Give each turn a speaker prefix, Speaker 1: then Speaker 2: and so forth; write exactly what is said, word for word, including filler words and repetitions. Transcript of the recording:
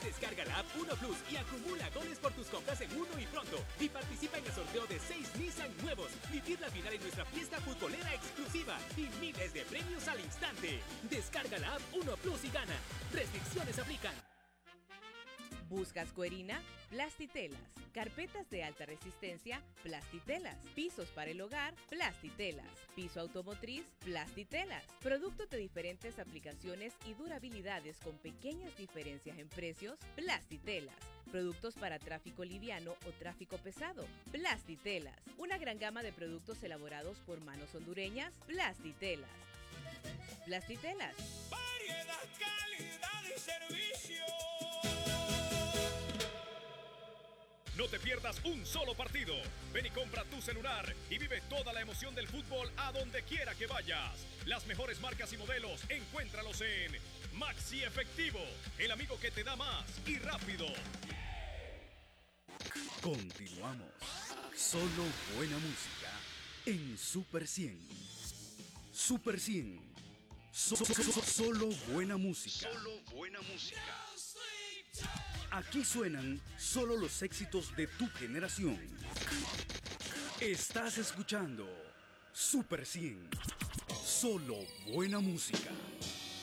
Speaker 1: Descarga la app Uno Plus y acumula goles por tus compras en Uno y Pronto. Y participa en el sorteo de seis Nissan nuevos. Vivir la final en nuestra fiesta futbolera exclusiva. Y miles de premios al instante. Descarga la app Uno Plus y gana. Restricciones aplican.
Speaker 2: ¿Buscas cuerina? Plastitelas. Carpetas de alta resistencia, Plastitelas. Pisos para el hogar, Plastitelas. Piso automotriz, Plastitelas. Productos de diferentes aplicaciones y durabilidades con pequeñas diferencias en precios, Plastitelas. Productos para tráfico liviano o tráfico pesado, Plastitelas. Una gran gama de productos elaborados por manos hondureñas, Plastitelas. Plastitelas.
Speaker 3: Variedad, calidad y servicio.
Speaker 4: No te pierdas un solo partido. Ven y compra tu celular y vive toda la emoción del fútbol a donde quiera que vayas. Las mejores marcas y modelos, encuéntralos en Maxi Efectivo, el amigo que te da más y rápido.
Speaker 5: Continuamos. Solo buena música en Super cien. Super cien. So- so- so- solo buena música. Solo buena música. Aquí suenan solo los éxitos de tu generación. Estás escuchando Super cien. Solo buena música.